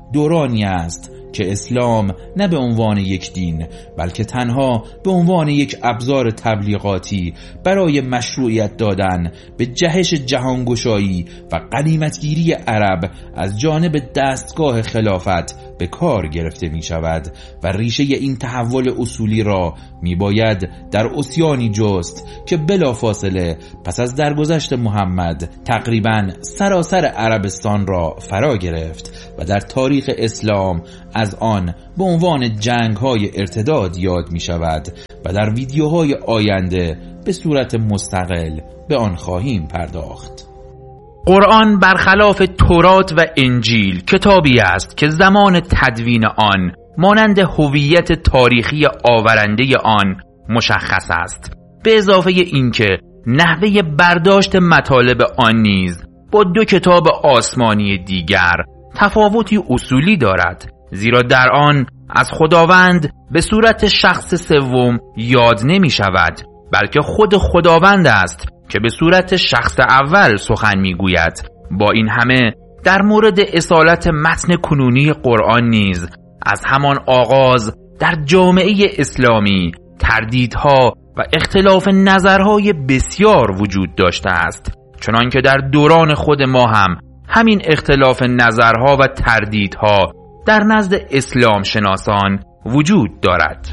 دورانی است که اسلام نه به عنوان یک دین بلکه تنها به عنوان یک ابزار تبلیغاتی برای مشروعیت دادن به جهش جهانگشایی و غنیمتگیری عرب از جانب دستگاه خلافت به کار گرفته می شود و ریشه این تحول اصولی را می باید در عصیانی جست که بلافاصله پس از درگذشت محمد تقریباً سراسر عربستان را فرا گرفت و در تاریخ اسلام از آن به عنوان جنگ‌های ارتداد یاد می شود و در ویدیوهای آینده به صورت مستقل به آن خواهیم پرداخت. قرآن برخلاف تورات و انجیل کتابی است که زمان تدوین آن مانند هویت تاریخی آورنده آن مشخص است، به اضافه اینکه نحوه برداشت مطالب آن نیز با دو کتاب آسمانی دیگر تفاوتی اصولی دارد، زیرا در آن از خداوند به صورت شخص سوم یاد نمی شود بلکه خود خداوند است که به صورت شخص اول سخن می گوید. با این همه در مورد اصالت متن کنونی قرآن نیز از همان آغاز در جامعه اسلامی تردیدها و اختلاف نظرهای بسیار وجود داشته است، چنانکه در دوران خود ما هم همین اختلاف نظرها و تردیدها در نزد اسلام شناسان وجود دارد.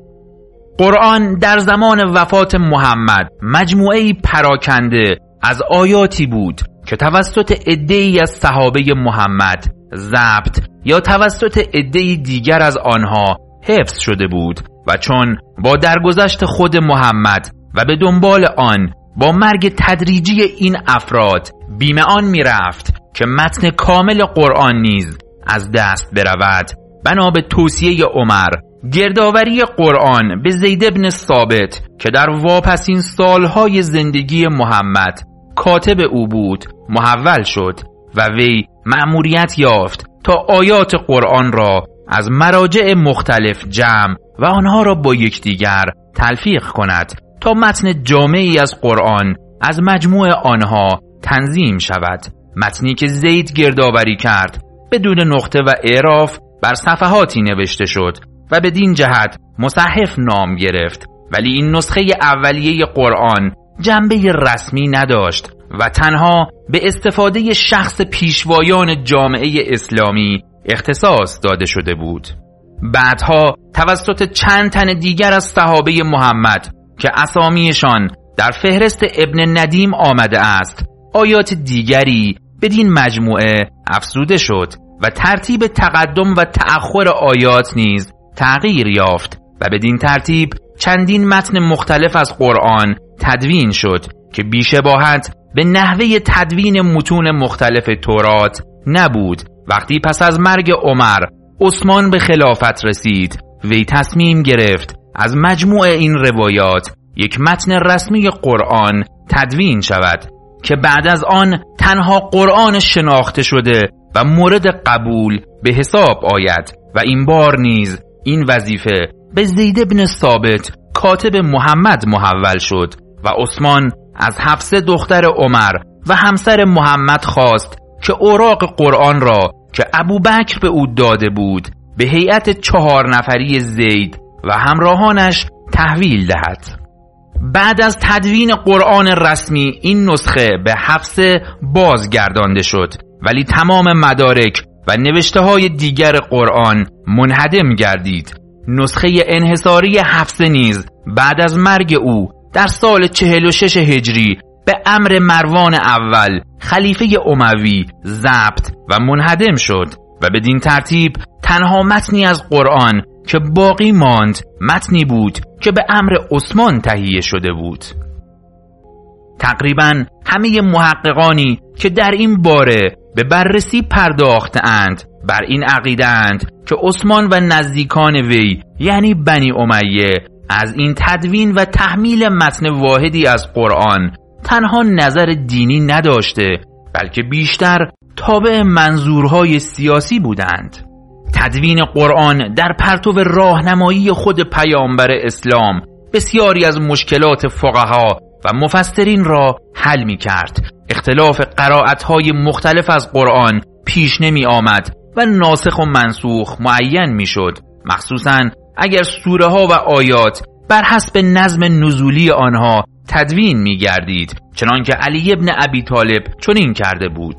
قرآن در زمان وفات محمد مجموعه‌ای پراکنده از آیاتی بود که توسط عده‌ای از صحابه محمد ضبط یا توسط عده‌ای دیگر از آنها حفظ شده بود و چون با درگذشت خود محمد و به دنبال آن با مرگ تدریجی این افراد بیم آن می رفت که متن کامل قرآن نیز از دست برود، بنا به توصیه عمر گردآوری قرآن به زید بن ثابت که در واپسین سالهای زندگی محمد کاتب او بود محول شد و وی مأموریت یافت تا آیات قرآن را از مراجع مختلف جمع و آنها را با یکدیگر تلفیق کند تا متن جامعی از قرآن از مجموع آنها تنظیم شود. متنی که زید گردآوری کرد بدون نقطه و اعراف بر صفحاتی نوشته شد و بدین جهت مصحف نام گرفت، ولی این نسخه اولیه قرآن جنبه رسمی نداشت و تنها به استفاده شخص پیشوایان جامعه اسلامی اختصاص داده شده بود. بعدها توسط چند تن دیگر از صحابه محمد که اسامیشان در فهرست ابن ندیم آمده است آیات دیگری بدین مجموعه افزوده شد و ترتیب تقدم و تأخر آیات نیز تغییر یافت و بدین ترتیب چندین متن مختلف از قرآن تدوین شد که بیشباهت به نحوه تدوین متون مختلف تورات نبود. وقتی پس از مرگ عمر عثمان به خلافت رسید، وی تصمیم گرفت از مجموع این روایات یک متن رسمی قرآن تدوین شود که بعد از آن تنها قرآن شناخته شده و مورد قبول به حساب آید و این بار نیز این وظیفه به زید بن ثابت کاتب محمد محول شد و عثمان از حفصه دختر عمر و همسر محمد خواست که اوراق قرآن را که ابوبکر به او داده بود به هیئت چهار نفری زید و همراهانش تحویل دهد. بعد از تدوین قرآن رسمی این نسخه به حفصه بازگردانده شد، ولی تمام مدارک و نوشته های دیگر قرآن منهدم گردید. نسخه انحصاری حفصه نیز بعد از مرگ او در سال چهل و شش هجری به امر مروان اول خلیفه اموی ضبط و منهدم شد و بدین ترتیب تنها متنی از قرآن که باقی ماند متنی بود که به امر عثمان تهیه شده بود. تقریباً همه محققانی که در این باره به بررسی پرداختند بر این عقیده اند که عثمان و نزدیکان وی یعنی بنی امیه از این تدوین و تحمیل متن واحدی از قرآن تنها نظر دینی نداشته بلکه بیشتر تابع منظورهای سیاسی بودند. تدوین قرآن در پرتو راهنمایی خود پیامبر اسلام بسیاری از مشکلات فقها و مفسرین را حل می کرد. اختلاف قرائت‌های مختلف از قرآن پیش نمی آمد و ناسخ و منسوخ معین می شد، مخصوصاً اگر سوره ها و آیات بر حسب نظم نزولی آنها تدوین می گردید، چنانکه علی ابن ابی طالب چنین کرده بود.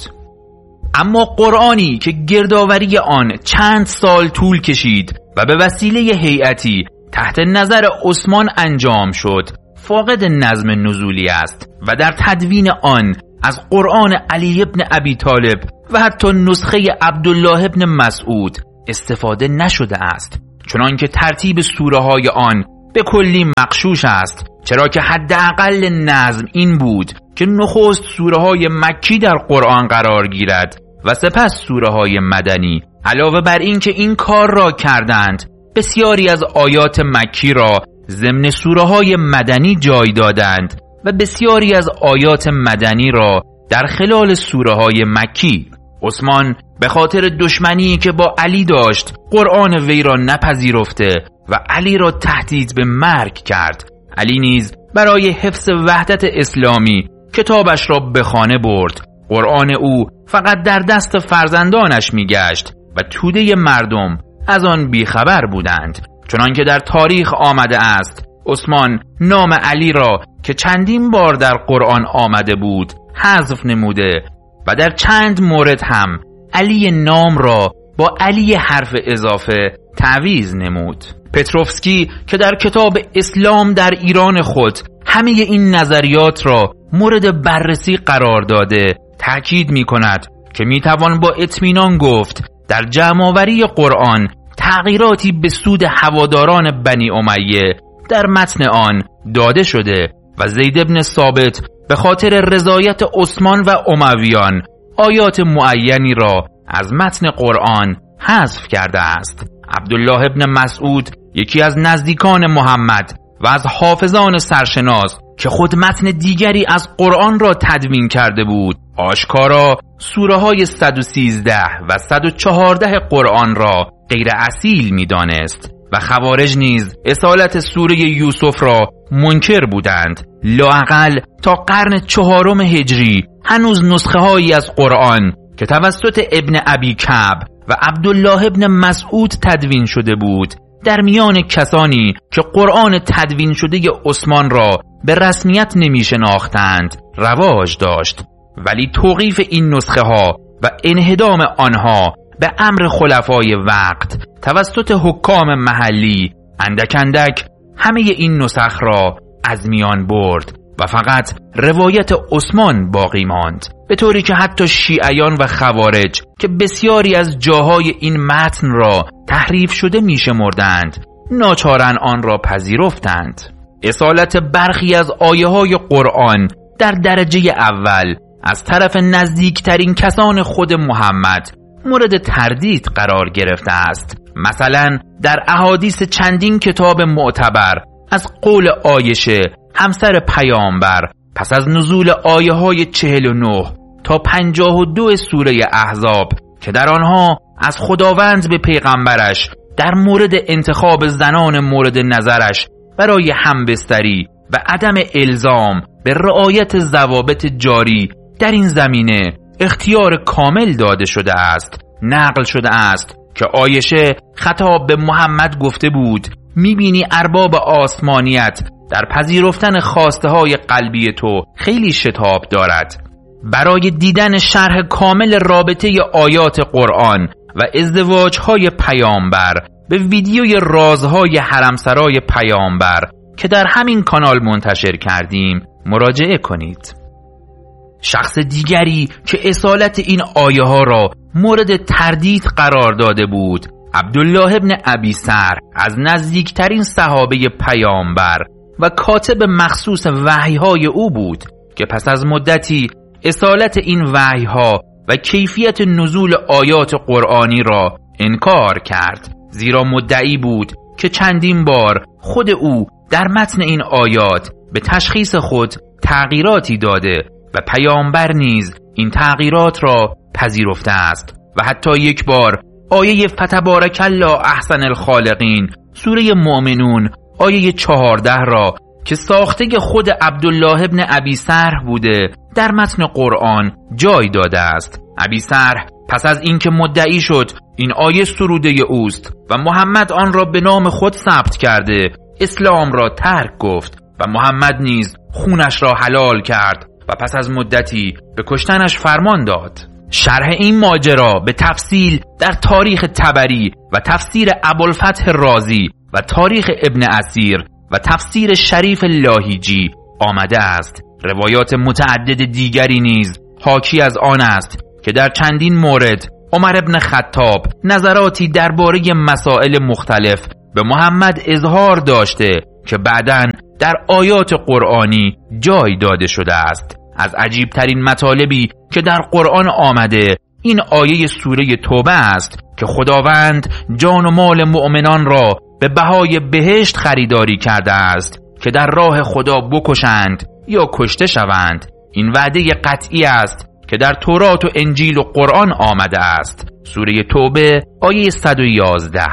اما قرآنی که گردآوری آن چند سال طول کشید و به وسیله هیئتی تحت نظر عثمان انجام شد، فاقد نظم نزولی است و در تدوین آن از قرآن علی ابن ابی طالب و حتی نسخه عبدالله ابن مسعود استفاده نشده است، چنانکه ترتیب سوره های آن به کلی مغشوش است، چرا که حداقل نظم این بود که نخست سوره های مکی در قرآن قرار گیرد و سپس سوره های مدنی. علاوه بر این که این کار را کردند، بسیاری از آیات مکی را ضمن سوره های مدنی جای دادند و بسیاری از آیات مدنی را در خلال سوره های مکی. عثمان به خاطر دشمنی که با علی داشت قرآن وی را نپذیرفته و علی را تهدید به مرگ کرد. علی نیز برای حفظ وحدت اسلامی کتابش را به خانه برد. قرآن او فقط در دست فرزندانش میگشت و توده مردم از آن بیخبر بودند، چنانکه در تاریخ آمده است عثمان نام علی را که چندین بار در قرآن آمده بود حذف نموده و در چند مورد هم علی نام را با علی حرف اضافه تعویض نمود. پتروفسکی که در کتاب اسلام در ایران خود همه این نظریات را مورد بررسی قرار داده، تأکید می کند که می توان با اطمینان گفت در جمع‌آوری قرآن تغییراتی به سود هواداران بنی امیه در متن آن داده شده و زید بن ثابت به خاطر رضایت عثمان و امویان آیات معینی را از متن قرآن حذف کرده است. عبدالله ابن مسعود یکی از نزدیکان محمد و از حافظان سرشناس که خود متن دیگری از قرآن را تدوین کرده بود، آشکارا سوره های صد و سیزده و صد و چهارده قرآن را غیر اصیل می دانست و خوارج نیز اصالت سوره یوسف را منکر بودند. لااقل تا قرن چهارم هجری هنوز نسخه هایی از قرآن که توسط ابن ابی کعب و عبدالله ابن مسعود تدوین شده بود در میان کسانی که قرآن تدوین شده عثمان را به رسمیت نمی شناختند رواج داشت، ولی توقیف این نسخه ها و انهدام آنها به امر خلفای وقت توسط حکام محلی اندک اندک همه این نسخ را از میان برد و فقط روایت عثمان باقی ماند، به طوری که حتی شیعیان و خوارج که بسیاری از جاهای این متن را تحریف شده می شمردند ناچارن آن را پذیرفتند. اصالت برخی از آیه های قرآن در درجه اول از طرف نزدیکترین کسان خود محمد مورد تردید قرار گرفته است. مثلا در احادیث چندین کتاب معتبر از قول عایشه همسر پیامبر پس از نزول آیه های چهل و نه تا پنجاه و دو سوره احزاب که در آنها از خداوند به پیغمبرش در مورد انتخاب زنان مورد نظرش برای همبستری و عدم الزام به رعایت ضوابط جاری در این زمینه اختیار کامل داده شده است، نقل شده است که عایشه خطاب به محمد گفته بود میبینی ارباب آسمانیت در پذیرفتن خواسته های قلبی تو خیلی شتاب دارد. برای دیدن شرح کامل رابطه آیات قرآن و ازدواج های پیامبر به ویدیوی رازهای حرمسرای پیامبر که در همین کانال منتشر کردیم مراجعه کنید. شخص دیگری که اصالت این آیه ها را مورد تردید قرار داده بود عبدالله ابن ابی سر از نزدیکترین صحابه پیامبر و کاتب مخصوص وحی های او بود که پس از مدتی اصالت این وحی ها و کیفیت نزول آیات قرآنی را انکار کرد، زیرا مدعی بود که چندین بار خود او در متن این آیات به تشخیص خود تغییراتی داده و پیامبر نیز این تغییرات را پذیرفته است و حتی یک بار آیه فتبارک الله احسن الخالقین سوره مؤمنون آیه چهارده را که ساخته خود عبدالله ابن ابی سرح بوده در متن قرآن جای داده است. ابی سرح پس از اینکه مدعی شد این آیه سروده اوست و محمد آن را به نام خود ثبت کرده، اسلام را ترک گفت و محمد نیز خونش را حلال کرد و پس از مدتی به کشتنش فرمان داد. شرح این ماجرا به تفصیل در تاریخ طبری و تفسیر ابوالفتح رازی و تاریخ ابن اسیر و تفسیر شریف لاهیجی آمده است. روایات متعدد دیگری نیز حاکی از آن است که در چندین مورد عمر ابن خطاب نظراتی درباره مسائل مختلف به محمد اظهار داشته که بعداً در آیات قرآنی جای داده شده است. از عجیب ترین مطالبی که در قرآن آمده این آیه سوره توبه است که خداوند جان و مال مؤمنان را به بهای بهشت خریداری کرده است که در راه خدا بکشند یا کشته شوند. این وعده قطعی است که در تورات و انجیل و قرآن آمده است. سوره توبه آیه صد و یازده.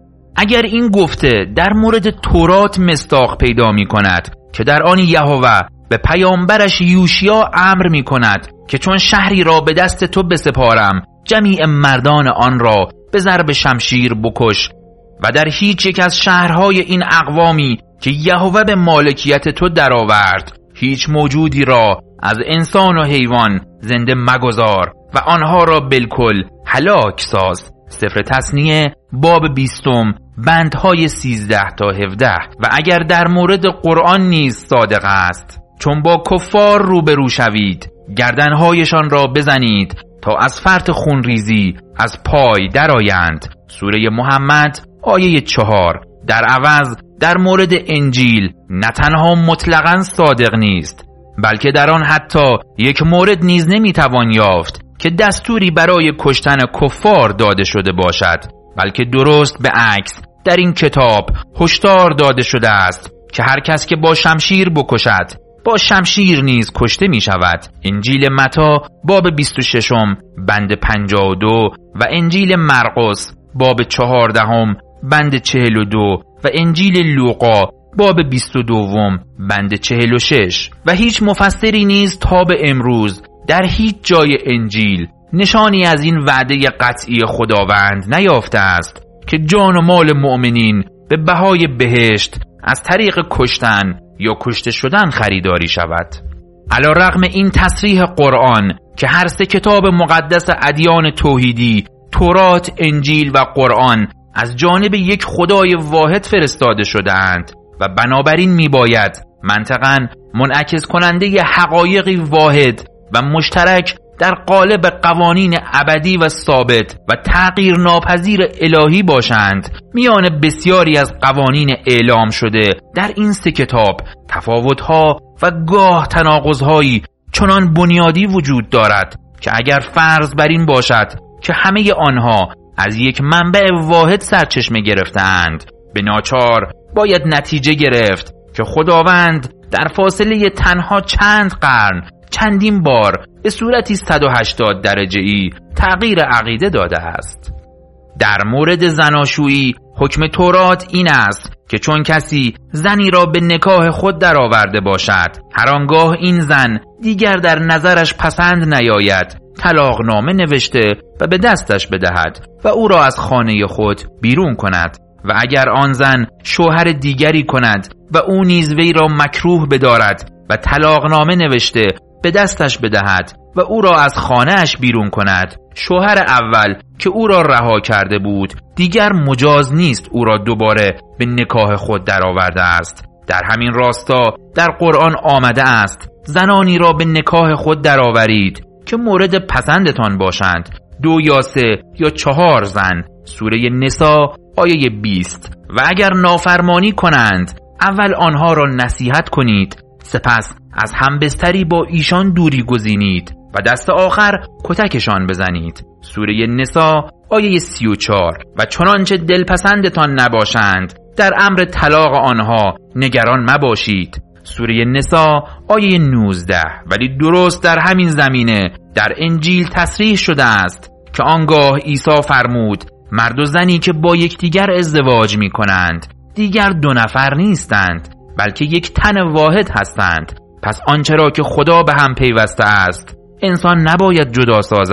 اگر این گفته در مورد تورات مصداق پیدا می کند که در آن یهوه به پیامبرش یوشیا امر می کند که چون شهری را به دست تو بسپارم جمیع مردان آن را به ضرب شمشیر بکش و در هیچ یک از شهرهای این اقوامی که یهوه به مالکیت تو درآورد هیچ موجودی را از انسان و حیوان زنده مگذار و آنها را بالکل هلاک ساز. سفر تثنیه باب بیستم بندهای سیزده تا هفده. و اگر در مورد قرآن نیز صادق است، چون با کفار روبرو شوید گردنهایشان را بزنید تا از فرط خونریزی از پای درآیند. سوره محمد آیه چهار. در عوض در مورد انجیل نه تنها مطلقاً صادق نیست، بلکه در آن حتی یک مورد نیز نمیتوان یافت که دستوری برای کشتن کفار داده شده باشد، بلکه درست به عکس در این کتاب هشدار داده شده است که هر کس که با شمشیر بکشد با شمشیر نیز کشته می شود. انجیل متی باب بیست و ششم بند پنجاه و دو و انجیل مرقس باب چهاردهم بند چهل و دو و انجیل لوقا باب بیست و دوم بند چهل و شش. و هیچ مفسری نیز تا به امروز در هیچ جای انجیل نشانی از این وعده قطعی خداوند نیافته است که جان و مال مؤمنین به بهای بهشت از طریق کشتن یا کشته شدن خریداری شود. علی رغم این تصریح قرآن که هر سه کتاب مقدس ادیان توحیدی تورات، انجیل و قرآن از جانب یک خدای واحد فرستاده شده اند و بنابراین می باید منطقاً منعکس کننده حقایقی واحد و مشترک در قالب قوانین ابدی و ثابت و تغییر ناپذیر الهی باشند، میان بسیاری از قوانین اعلام شده در این سه کتاب تفاوت‌ها و گاه تناقض‌هایی چنان بنیادی وجود دارد که اگر فرض بر این باشد که همه آنها از یک منبع واحد سرچشمه گرفتند، به ناچار باید نتیجه گرفت که خداوند در فاصله تنها چند قرن چندین بار به صورتی صد و هشتاد درجه ای تغییر عقیده داده است. در مورد زناشویی حکم تورات این است که چون کسی زنی را به نکاح خود درآورده باشد، هر آنگاه این زن دیگر در نظرش پسند نیاید، طلاقنامه نوشته و به دستش بدهد و او را از خانه خود بیرون کند. و اگر آن زن شوهر دیگری کند و او نیز وی را مکروه بدارد و طلاقنامه نوشته به دستش بدهد و او را از خانه‌اش بیرون کند، شوهر اول که او را رها کرده بود دیگر مجاز نیست او را دوباره به نکاح خود درآورده است. در همین راستا در قرآن آمده است زنانی را به نکاح خود درآورید که مورد پسندتان باشند، دو یا سه یا چهار زن. سوره نساء آیه بیست. و اگر نافرمانی کنند اول آنها را نصیحت کنید، سپس از همبستری با ایشان دوری گزینید و دست آخر کتکشان بزنید. سوره نساء آیه سی و چهار. و چنانچه دلپسندتان نباشند در امر طلاق آنها نگران مباشید. سوره نساء آیه نوزده. ولی درست در همین زمینه در انجیل تصریح شده است که آنگاه عیسی فرمود مرد و زنی که با یکدیگر ازدواج می کنند دیگر دو نفر نیستند بلکه یک تن واحد هستند. پس آنچه را که خدا به هم پیوسته است انسان نباید جدا سازد.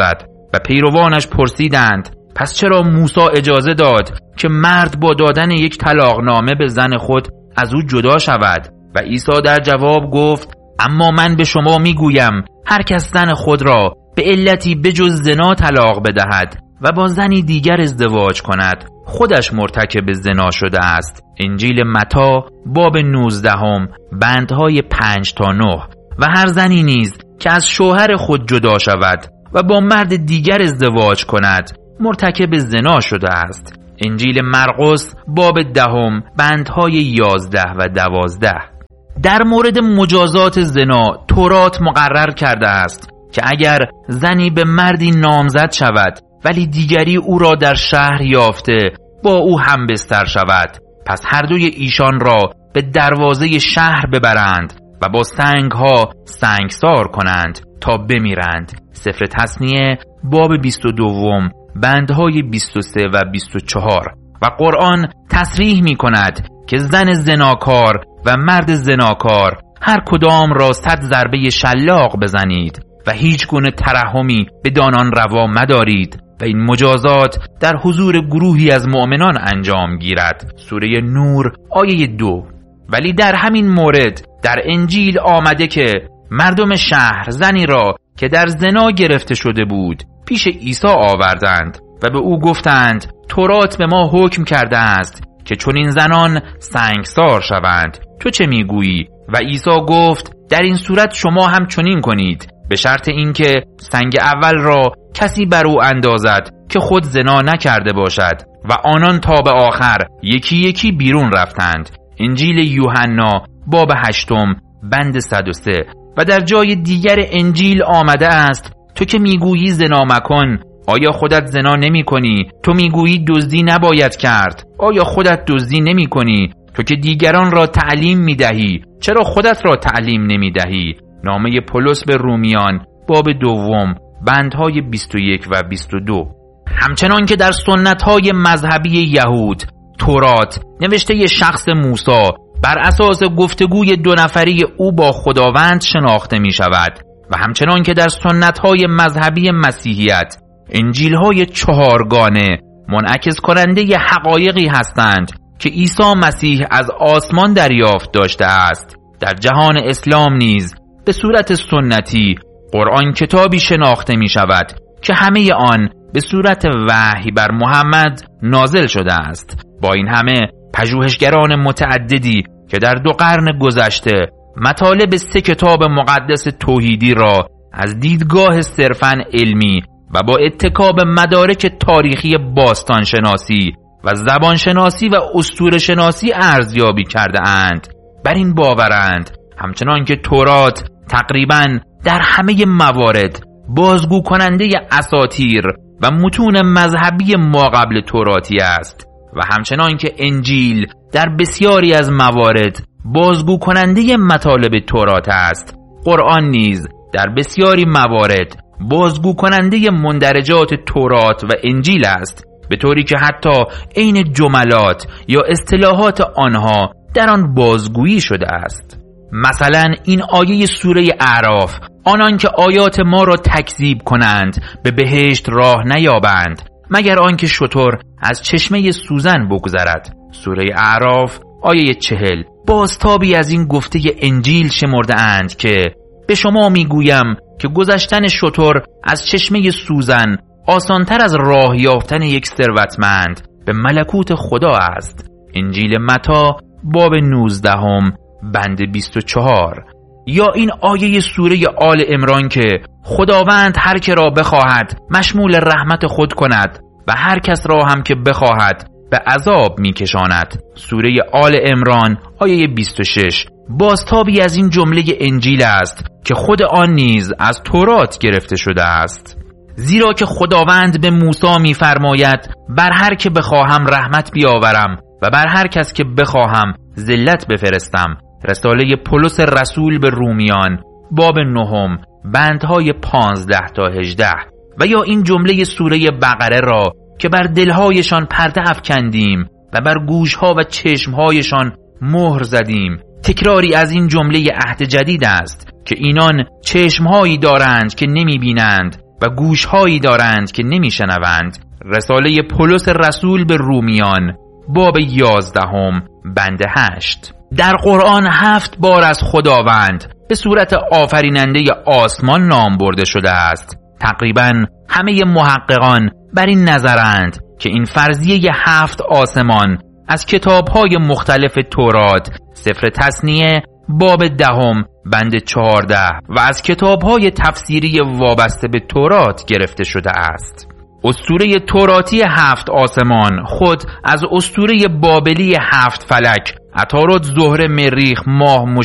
و پیروانش پرسیدند پس چرا موسی اجازه داد که مرد با دادن یک طلاقنامه به زن خود از او جدا شود؟ و عیسی در جواب گفت اما من به شما میگویم هر کس زن خود را به علتی بجز زنا طلاق بدهد و با زنی دیگر ازدواج کند خودش مرتکب زنا شده است. انجیل متی باب نوزدهم بندهای پنج تا نه. و هر زنی نیز که از شوهر خود جدا شود و با مرد دیگر ازدواج کند مرتکب زنا شده است. انجیل مرقس باب دهم بندهای یازده و دوازده. در مورد مجازات زنا تورات مقرر کرده است که اگر زنی به مردی نامزد شود ولی دیگری او را در شهر یافته با او هم بستر شود، پس هر دوی ایشان را به دروازه شهر ببرند و با سنگ ها سنگسار کنند تا بمیرند. سفر تثنیه باب بیست و دوم بندهای بیست و سه و بیست و چهار. و قرآن تصریح می کند که زن زناکار و مرد زناکار هر کدام را صد ضربه شلاق بزنید و هیچ گونه ترحمی به دانان روا مدارید و این مجازات در حضور گروهی از مؤمنان انجام گیرد. سوره نور آیه دو. ولی در همین مورد در انجیل آمده که مردم شهر زنی را که در زنا گرفته شده بود پیش عیسی آوردند و به او گفتند تورات به ما حکم کرده است که چون این زنان سنگسار شوند، تو چه میگویی؟ و عیسی گفت در این صورت شما هم چنین کنید، به شرط اینکه سنگ اول را کسی بر او اندازد که خود زنا نکرده باشد. و آنان تا به آخر یکی یکی بیرون رفتند. انجیل یوحنا باب هشتم بند صد و سه. و در جای دیگر انجیل آمده است تو که میگویی زنا مکن، آیا خودت زنا نمی کنی؟ تو میگویی دزدی نباید کرد، آیا خودت دزدی نمی کنی؟ تو که دیگران را تعلیم می دهی، چرا خودت را تعلیم نمی دهی؟ نامه پولس به رومیان باب دوم بندهای بیست و یک و بیست و دو. همچنان که در سنت‌های مذهبی یهود تورات نوشته ی شخص موسی بر اساس گفتگوی دو نفری او با خداوند شناخته می شود و همچنان که در سنت‌های مذهبی مسیحیت انجیل‌های چهارگانه منعکس کننده ی حقایقی هستند که عیسی مسیح از آسمان دریافت داشته است، در جهان اسلام نیز به صورت سنتی قرآن کتابی شناخته می شود که همه آن به صورت وحی بر محمد نازل شده است. با این همه پژوهشگران متعددی که در دو قرن گذشته مطالب سه کتاب مقدس توحیدی را از دیدگاه صرفاً علمی و با اتکا به مدارک تاریخی باستانشناسی و زبانشناسی و اسطوره‌شناسی ارزیابی کرده اند، بر این باورند همچنان که تورات تقریباً در همه موارد بازگو کننده اساطیر و متون مذهبی ماقبل توراتی است و همچنان که انجیل در بسیاری از موارد بازگو کننده مطالب تورات است، قرآن نیز در بسیاری موارد بازگو کننده مندرجات تورات و انجیل است، به طوری که حتی عین جملات یا اصطلاحات آنها در آن بازگویی شده است. مثلا این آیه سوره اعراف، آنان که آیات ما را تکذیب کنند به بهشت راه نیابند مگر آنکه شتر از چشمه سوزن بگذرد. سوره اعراف آیه چهل. بازتابی از این گفته انجیل شمرده اند که به شما میگویم که گذشتن شتر از چشمه سوزن آسانتر از راه یافتن یک ثروتمند به ملکوت خدا است. انجیل متی باب نوزدهم بند بیست و چهار. یا این آیه سوره آل عمران که خداوند هر که را بخواهد مشمول رحمت خود کند و هر کس را هم که بخواهد به عذاب میکشاند. سوره آل عمران آیه بیست و شش. بازتابی از این جمله انجیل است که خود آن نیز از تورات گرفته شده است، زیرا که خداوند به موسی می‌فرماید بر هر که بخواهم رحمت بیاورم و بر هر کس که بخواهم ذلت بفرستم. رساله پولس رسول به رومیان باب نهم بندهای پانزده تا هجده. و یا این جمله سوره بقره را که بر دلهایشان پرده افکندیم و بر گوشها و چشمهایشان مهر زدیم. تکراری از این جمله عهد جدید است که اینان چشمهایی دارند که نمی بینند و گوشهایی دارند که نمیشنوند. رساله پولس رسول به رومیان باب یازدهم بند هشت. در قرآن هفت بار از خداوند به صورت آفریننده آسمان نام برده شده است. تقریباً همه محققان بر این نظرند که این فرضیه هفت آسمان از کتاب‌های مختلف تورات، سفر تثنیه باب دهم بند چهارده و از کتاب‌های تفسیری وابسته به تورات گرفته شده است. اسطوره توراتی هفت آسمان خود از اسطوره بابلی هفت فلک، عطارد، زهره، مریخ، ماه،